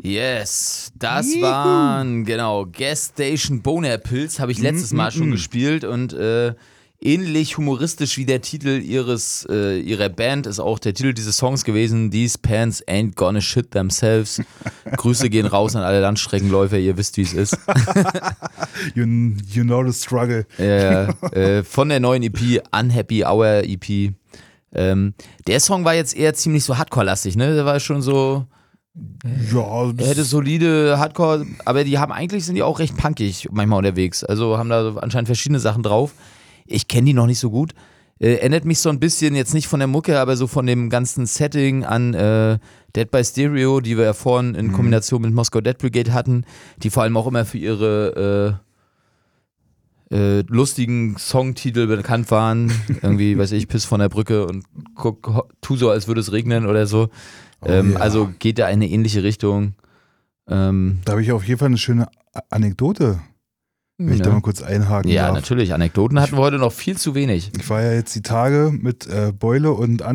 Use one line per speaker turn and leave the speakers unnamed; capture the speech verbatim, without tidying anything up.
Yes, das
Juhu.
waren, genau, Gas Station Boner Pills, habe ich letztes Mal schon gespielt und äh, ähnlich humoristisch wie der Titel ihres äh, ihrer Band ist auch der Titel dieses Songs gewesen, These Pants Ain't Gonna Shit Themselves. Grüße gehen raus an alle Landstreckenläufer, ihr wisst, wie es ist.
you, you know the struggle.
äh, äh, von der neuen E P, Unhappy Hour E P. Ähm, der Song war jetzt eher ziemlich so Hardcore-lastig, ne? Der war schon so...
Ja,
Er hätte solide Hardcore, aber die haben eigentlich, sind die auch recht punkig manchmal unterwegs. Also haben da anscheinend verschiedene Sachen drauf. Ich kenne die noch nicht so gut. Äh, erinnert mich so ein bisschen, jetzt nicht von der Mucke, aber so von dem ganzen Setting an äh, Dead by Stereo, die wir ja vorhin in Kombination mit Moskau Dead Brigade hatten, die vor allem auch immer für ihre äh, äh, lustigen Songtitel bekannt waren. Irgendwie, weiß ich, Piss von der Brücke und guck, tu so, als würde es regnen oder so.
Oh,
ähm,
ja.
Also geht da in eine ähnliche Richtung. Ähm,
Da habe ich auf jeden Fall eine schöne A- Anekdote, wenn ich
ja.
da mal kurz einhaken
Ja,
darf.
natürlich. Anekdoten hatten wir heute noch viel zu wenig.
Ich war ja jetzt die Tage mit äh, Beule und